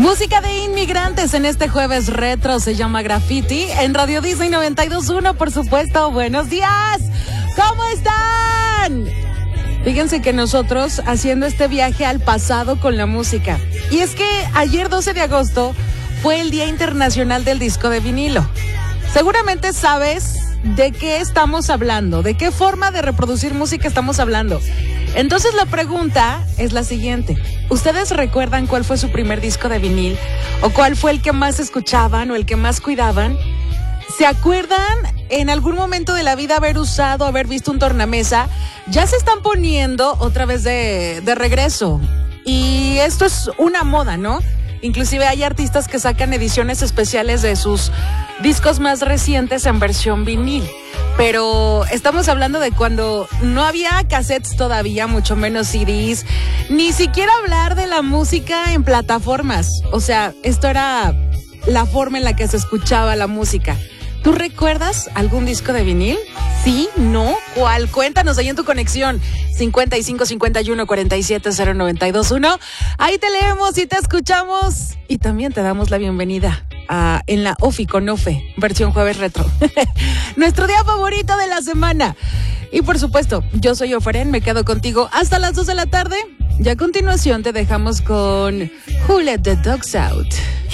Música de inmigrantes en este jueves retro, se llama Graffiti, en Radio Disney 92.1, por supuesto. Buenos días, ¿cómo están? Fíjense que nosotros haciendo este viaje al pasado con la música. Y es que ayer 12 de agosto fue el Día Internacional del Disco de Vinilo. Seguramente sabes de qué estamos hablando, de qué forma de reproducir música estamos hablando. Entonces la pregunta es la siguiente. ¿Ustedes recuerdan cuál fue su primer disco de vinil? ¿O cuál fue el que más escuchaban o el que más cuidaban? ¿Se acuerdan en algún momento de la vida haber usado, haber visto un tornamesa? Ya se están poniendo otra vez de regreso. Y esto es una moda, ¿no? Inclusive hay artistas que sacan ediciones especiales de sus discos más recientes en versión vinil. Pero estamos hablando de cuando no había cassettes todavía, mucho menos CDs, ni siquiera hablar de la música en plataformas. O sea, esto era la forma en la que se escuchaba la música. ¿Tú recuerdas algún disco de vinil? ¿Sí? ¿No? ¿Cuál? Cuéntanos ahí en tu conexión. 55 51 47 0921. Ahí te leemos y te escuchamos. Y también te damos la bienvenida en la OFI con OFE, versión jueves retro. Nuestro día favorito de la semana. Y por supuesto, yo soy Oferen, me quedo contigo hasta las 2 de la tarde. Y a continuación te dejamos con Who Let the Dogs Out.